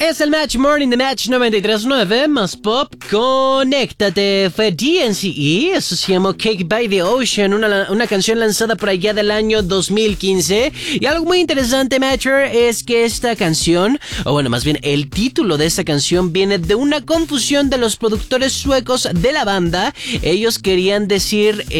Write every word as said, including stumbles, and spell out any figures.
Es el Match Morning de Match noventa y tres punto nueve, más pop, conéctate. Fue D N C E, eso se llamó Cake by the Ocean, una, una canción lanzada por allá del año dos mil quince. Y algo muy interesante, Matcher, es que esta canción, o bueno, más bien el título de esta canción viene de una confusión de los productores suecos de la banda. Ellos querían decir...